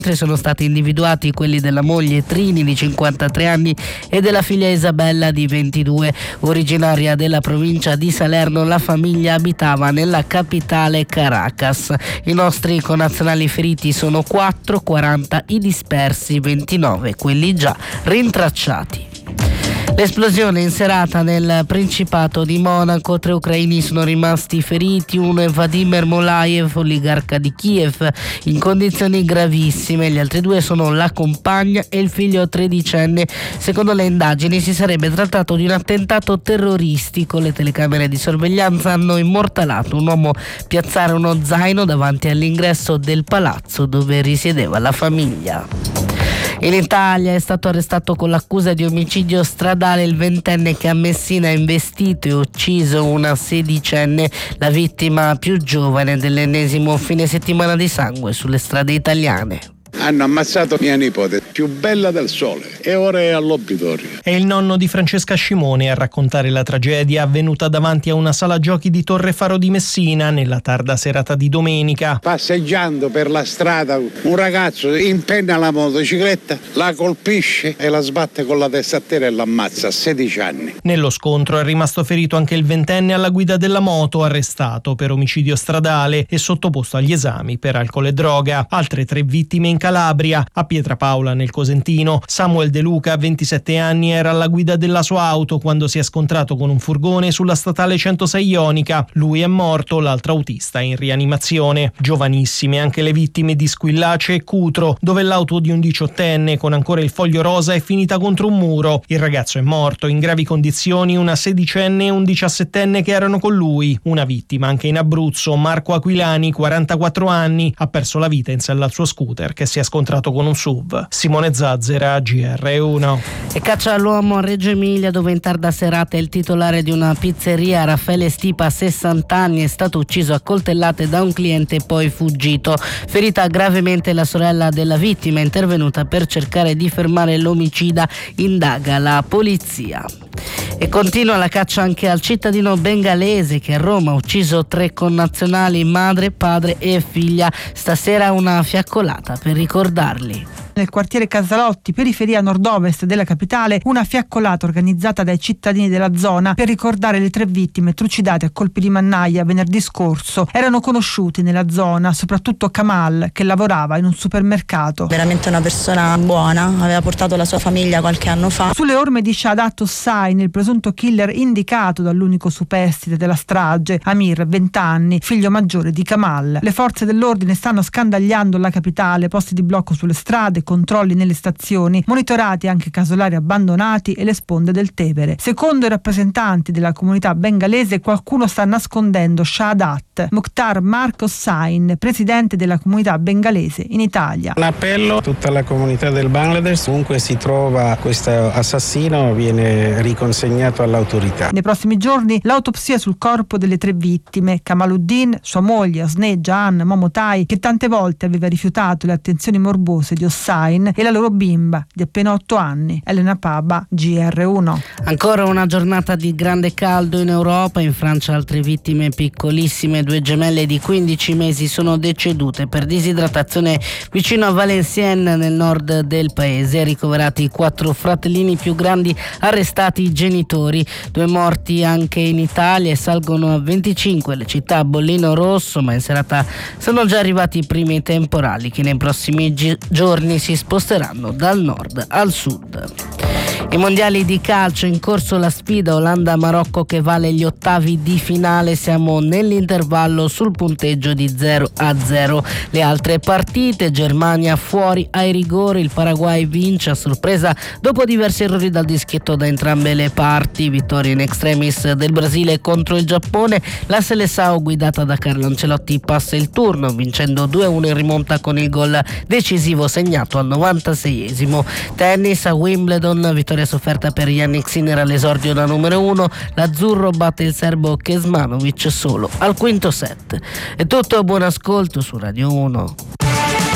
Sono stati individuati quelli della moglie Trini di 53 anni e della figlia Isabella di 22. Originaria della provincia di Salerno, la famiglia abitava nella capitale Caracas. I nostri connazionali feriti sono 4, 40 i dispersi, 29 quelli già rintracciati. L'esplosione in serata nel Principato di Monaco, 3 ucraini sono rimasti feriti, uno è Vladimir Molaev, oligarca di Kiev, in condizioni gravissime, gli altri 2 sono la compagna e il figlio 13enne. Secondo le indagini si sarebbe trattato di un attentato terroristico. Le telecamere di sorveglianza hanno immortalato un uomo piazzare uno zaino davanti all'ingresso del palazzo dove risiedeva la famiglia. In Italia è stato arrestato con l'accusa di omicidio stradale il 20enne che a Messina ha investito e ucciso una 16enne, la vittima più giovane dell'ennesimo fine settimana di sangue sulle strade italiane. Hanno ammazzato mia nipote, più bella del sole, e ora è all'obitorio. È il nonno di Francesca Scimone a raccontare la tragedia avvenuta davanti a una sala giochi di Torrefaro di Messina nella tarda serata di domenica. Passeggiando per la strada, un ragazzo impenna la motocicletta, la colpisce e la sbatte con la testa a terra e l'ammazza a 16 anni. Nello scontro è rimasto ferito anche il 20enne alla guida della moto, arrestato per omicidio stradale e sottoposto agli esami per alcol e droga. Altre 3 vittime in Calabria, a Pietrapaola nel Cosentino. Samuel De Luca, 27 anni, era alla guida della sua auto quando si è scontrato con un furgone sulla statale 106 Ionica. Lui è morto, l'altro autista è in rianimazione. Giovanissime anche le vittime di Squillace e Cutro, dove l'auto di un 18enne con ancora il foglio rosa è finita contro un muro. Il ragazzo è morto, in gravi condizioni una 16enne e un 17enne che erano con lui. Una vittima anche in Abruzzo, Marco Aquilani, 44 anni, ha perso la vita in sella al suo scooter che si è scontrato con un SUV. Simone Zazzera, GR1. E caccia all'uomo a Reggio Emilia, dove in tarda serata il titolare di una pizzeria, Raffaele Stipa, 60 anni, è stato ucciso a coltellate da un cliente e poi fuggito. Ferita gravemente la sorella della vittima, intervenuta per cercare di fermare l'omicida, indaga la polizia. E continua la caccia anche al cittadino bengalese che a Roma ha ucciso 3 connazionali, madre, padre e figlia. Stasera una fiaccolata per ricordarli. Nel quartiere Casalotti, periferia nord-ovest della capitale, una fiaccolata organizzata dai cittadini della zona per ricordare le 3 vittime trucidate a colpi di mannaia venerdì scorso. Erano conosciuti nella zona, soprattutto Kamal, che lavorava in un supermercato. Veramente una persona buona, aveva portato la sua famiglia qualche anno fa. Sulle orme di Shahadat Hossain, il presunto killer indicato dall'unico superstite della strage, Amir, 20 anni, figlio maggiore di Kamal. Le forze dell'ordine stanno scandagliando la capitale, posti di blocco sulle strade, controlli nelle stazioni, monitorati anche casolari abbandonati e le sponde del Tevere. Secondo i rappresentanti della comunità bengalese, qualcuno sta nascondendo Shahadat. Mukhtar Mark Hossain, presidente della comunità bengalese in Italia. Un appello a tutta la comunità del Bangladesh: ovunque si trova questo assassino viene riconsegnato all'autorità. Nei prossimi giorni l'autopsia sul corpo delle 3 vittime, Kamaluddin, sua moglie Osne Jahan Momotai, che tante volte aveva rifiutato le attenzioni morbose di Hossain, e la loro bimba di appena 8 anni. Elena Paba, GR1. Ancora una giornata di grande caldo in Europa. In Francia altre vittime piccolissime, 2 gemelle di 15 mesi sono decedute per disidratazione vicino a Valenciennes nel nord del paese. Ricoverati 4 fratellini più grandi, arrestati i genitori. 2 morti anche in Italia e salgono a 25 le città a bollino rosso, ma in serata sono già arrivati i primi temporali che nei prossimi giorni si sposteranno dal nord al sud. I mondiali di calcio, in corso la sfida Olanda-Marocco che vale gli ottavi di finale. Siamo nell'intervallo sul punteggio di 0-0. Le altre partite: Germania fuori ai rigori, il Paraguay vince a sorpresa dopo diversi errori dal dischetto da entrambe le parti. Vittoria in extremis del Brasile contro il Giappone. La Seleção guidata da Carlo Ancelotti passa il turno vincendo 2-1 in rimonta con il gol decisivo segnato al 96esimo. Tennis a Wimbledon, vittoria sofferta per Jannik Sinner all'esordio da numero 1. L'azzurro batte il serbo Kecmanovic solo al quinto set. È tutto, buon ascolto su Radio 1.